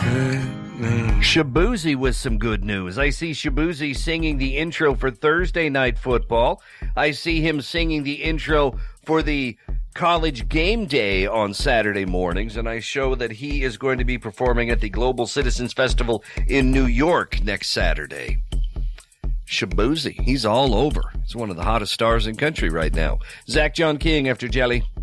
Shabuzi with some good news. I see Shabuzi singing the intro for Thursday Night Football. I see him singing the intro for the College Game Day on Saturday mornings, and I show that he is going to be performing at the Global Citizens Festival in New York next Saturday. Shabuzi, he's all over. He's one of the hottest stars in country right now. Zach John King after Jelly.